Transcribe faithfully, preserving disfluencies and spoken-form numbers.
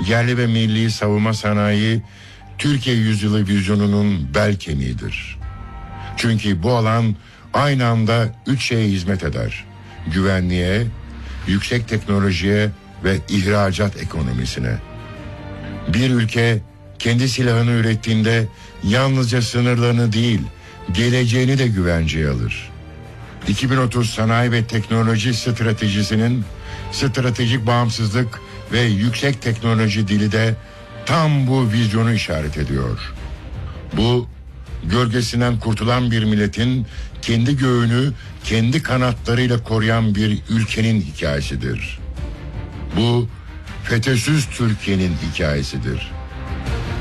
yerli ve milli savunma sanayi Türkiye yüzyılı vizyonunun bel kemiğidir. Çünkü bu alan aynı anda üç şeye hizmet eder: güvenliğe, yüksek teknolojiye ve ihracat ekonomisine. Bir ülke kendi silahını ürettiğinde yalnızca sınırlarını değil, geleceğini de güvenceye alır. iki bin otuz Sanayi ve Teknoloji Stratejisi'nin stratejik bağımsızlık ve yüksek teknoloji dili de tam bu vizyonu işaret ediyor. Bu, gölgesinden kurtulan bir milletin kendi göğünü kendi kanatlarıyla koruyan bir ülkenin hikayesidir. Bu, FETÖ'süz Türkiye'nin hikayesidir.